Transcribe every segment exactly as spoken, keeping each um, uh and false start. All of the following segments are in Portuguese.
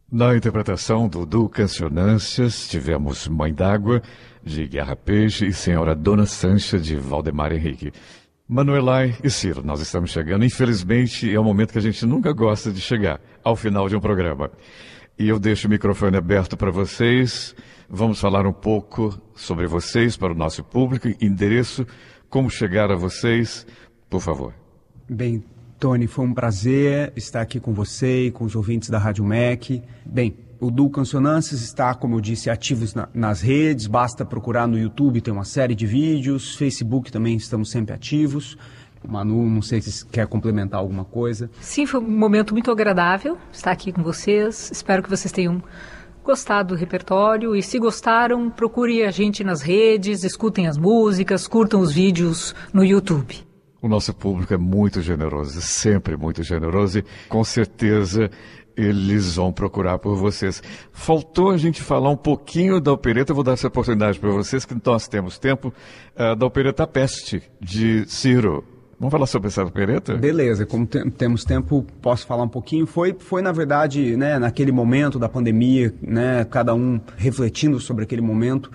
Na interpretação do Duo Cancionâncias, tivemos Mãe d'Água, de Guerra Peixe, e Senhora Dona Sancha, de Valdemar Henrique. Manuelai e Ciro, nós estamos chegando. Infelizmente, é um momento que a gente nunca gosta de chegar, ao final de um programa. E eu deixo o microfone aberto para vocês. Vamos falar um pouco sobre vocês, para o nosso público, endereço, como chegar a vocês, por favor. Bem, Tony, foi um prazer estar aqui com você e com os ouvintes da Rádio M E C. Bem, o Duo Cancionâncias está, como eu disse, ativos na, nas redes, basta procurar no YouTube, tem uma série de vídeos, Facebook também estamos sempre ativos. Manu, não sei se quer complementar alguma coisa. Sim, foi um momento muito agradável estar aqui com vocês. Espero que vocês tenham gostado do repertório e, se gostaram, procurem a gente nas redes, escutem as músicas, curtam os vídeos no YouTube. O nosso público é muito generoso, sempre muito generoso, e com certeza eles vão procurar por vocês. Faltou a gente falar um pouquinho da opereta, eu vou dar essa oportunidade para vocês, que nós temos tempo, uh, da opereta Peste, de Ciro. Vamos falar sobre essa opereta? Beleza, como te temos tempo, posso falar um pouquinho. Foi, foi na verdade, né, naquele momento da pandemia, né, cada um refletindo sobre aquele momento,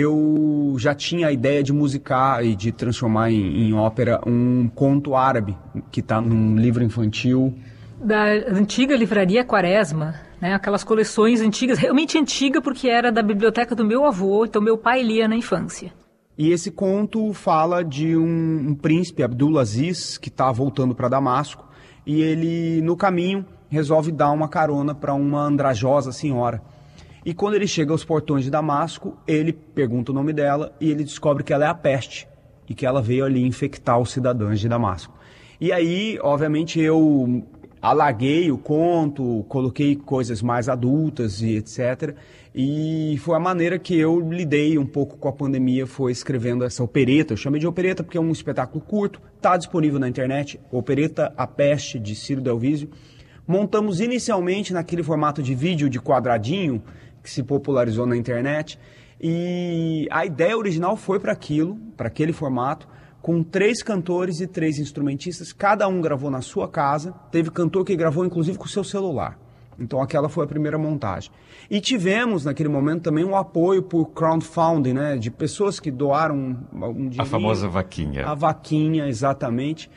eu já tinha a ideia de musicar e de transformar em, em ópera um conto árabe, que está num livro infantil. Da antiga livraria Quaresma, né, aquelas coleções antigas, realmente antiga porque era da biblioteca do meu avô, então meu pai lia na infância. E esse conto fala de um, um príncipe, Abdulaziz, que está voltando para Damasco, e ele, no caminho, resolve dar uma carona para uma andrajosa senhora. E quando ele chega aos portões de Damasco, ele pergunta o nome dela e ele descobre que ela é a peste e que ela veio ali infectar os cidadãos de Damasco. E aí, obviamente, eu alarguei o conto, coloquei coisas mais adultas e etcétera. E foi a maneira que eu lidei um pouco com a pandemia, foi escrevendo essa opereta. Eu chamei de opereta porque é um espetáculo curto, está disponível na internet, Opereta A Peste, de Ciro Delvísio. Montamos inicialmente naquele formato de vídeo de quadradinho, que se popularizou na internet, e a ideia original foi para aquilo, para aquele formato, com três cantores e três instrumentistas, cada um gravou na sua casa, teve cantor que gravou inclusive com o seu celular. Então aquela foi a primeira montagem. E tivemos naquele momento também um apoio por crowdfunding, né, de pessoas que doaram um dinheiro. A famosa vaquinha. A vaquinha, exatamente.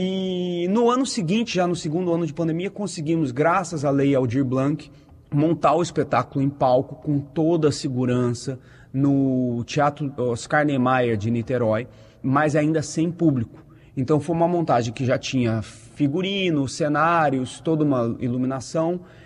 E no ano seguinte, já no segundo ano de pandemia, conseguimos, graças à Lei Aldir Blanc, montar o espetáculo em palco com toda a segurança no Teatro Oscar Niemeyer de Niterói, mas ainda sem público. Então foi uma montagem que já tinha figurino, cenários, toda uma iluminação,